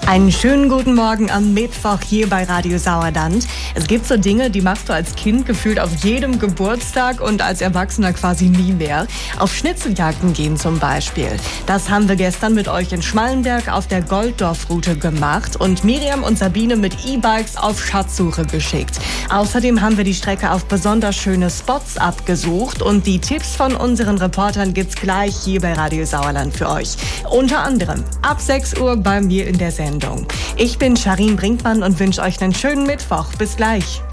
Einen schönen guten Morgen am Mittwoch hier bei Radio Sauerland. Es gibt so Dinge, die machst du als Kind gefühlt auf jedem Geburtstag und als Erwachsener quasi nie mehr. Auf Schnitzeljagden gehen zum Beispiel. Das haben wir gestern mit euch in Schmallenberg auf der Golddorf-Route gemacht und Miriam und Sabine mit E-Bikes auf Schatzsuche geschickt. Außerdem haben wir die Strecke auf besonders schöne Spots abgesucht und die Tipps von unseren Reportern gibt's gleich hier bei Radio Sauerland für euch. Unter anderem ab 6 Uhr bei mir in der Sendung. Ich bin Charin Brinkmann und wünsche euch einen schönen Mittwoch. Bis gleich.